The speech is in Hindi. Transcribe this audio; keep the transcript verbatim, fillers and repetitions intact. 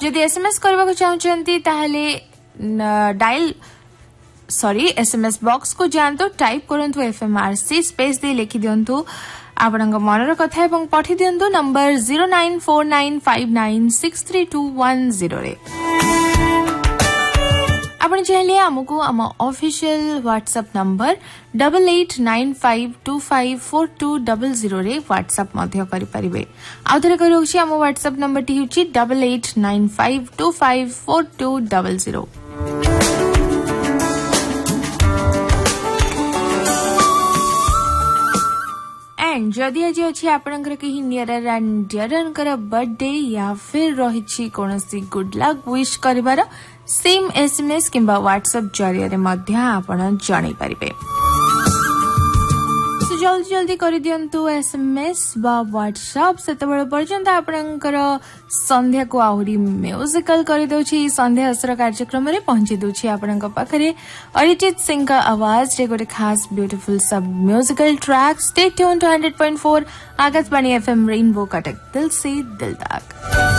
जदि एसएमएस करबा को चाहउचंती ताहले डायल सॉरी एसएमएस बॉक्स को जानतो टाइप करंतु एफएमआरसी स्पेस दे लिखि दियंतु आपनक मनर कथा एवं पठी दियंतु number zero nine four nine five nine six three two one zero रे। आपण चाहिले हमकु हम official WhatsApp number eight eight nine five two five four two zero zero रे व्हाट्सएप मध्य करि परिबे। आउथरे करिउछि हम WhatsApp number T हुछि eight eight nine five two five four two zero zero। And जदि आज अछि आपनकर कहि नियर एंड डियरनकर बर्थडे या फिर रहिछि कोनसी good luck wish करिवार same SMS किंबा व्हाट्सएप जरिया मध्य आपण जणै परिबे। सो जल्दी जल्दी करि दियंतु एसएमएस बा व्हाट्सएप सेतबेले पर्यंत आपनकर संध्या को आहुरी म्यूजिकल करि दोछि। संध्या असर कार्यक्रम रे पहुंची दोछि आपनक पाखरे अरिजीत सिंह का आवाज रे गोटे खास ब्यूटीफुल सब musical track. Stay tuned to one hundred point four Akashvani FM rainbow Cuttack दिल से दिल तक।